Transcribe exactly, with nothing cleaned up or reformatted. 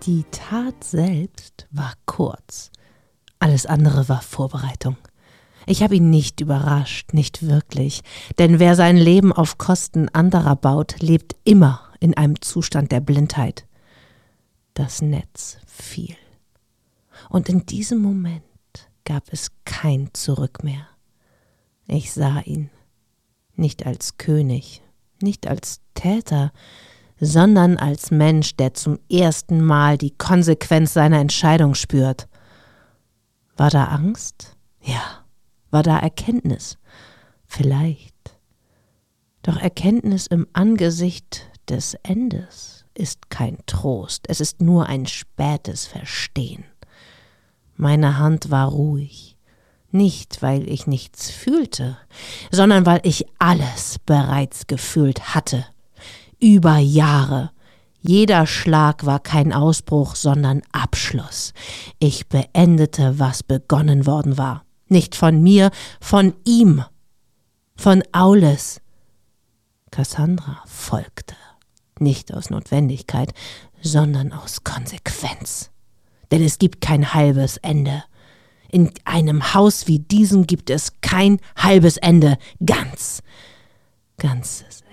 Die Tat selbst war kurz. Alles andere war Vorbereitung. Ich habe ihn nicht überrascht, nicht wirklich. Denn wer sein Leben auf Kosten anderer baut, lebt immer in einem Zustand der Blindheit. Das Netz fiel. Und in diesem Moment gab es kein Zurück mehr. Ich sah ihn. Nicht als König, nicht als Täter, sondern als Mensch, der zum ersten Mal die Konsequenz seiner Entscheidung spürt. War da Angst? Ja. War da Erkenntnis? Vielleicht. Doch Erkenntnis im Angesicht des Endes ist kein Trost, es ist nur ein spätes Verstehen. Meine Hand war ruhig, nicht weil ich nichts fühlte, sondern weil ich alles bereits gefühlt hatte. Über Jahre. Jeder Schlag war kein Ausbruch, sondern Abschluss. Ich beendete, was begonnen worden war. Nicht von mir, von ihm, von Aulis. Cassandra folgte, nicht aus Notwendigkeit, sondern aus Konsequenz. Denn es gibt kein halbes Ende. In einem Haus wie diesem gibt es kein halbes Ende. Ganz, ganzes